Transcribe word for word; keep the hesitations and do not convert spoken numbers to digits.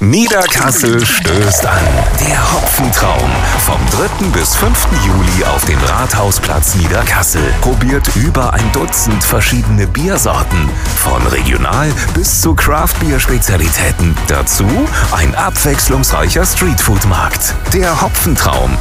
Niederkassel stößt an. Der Hopfentraum. Vom dritten bis fünften Juli auf dem Rathausplatz Niederkassel. Probiert über ein Dutzend verschiedene Biersorten. Von regional bis zu Craft-Bier-Spezialitäten. Dazu ein abwechslungsreicher Streetfood-Markt. Der Hopfentraum.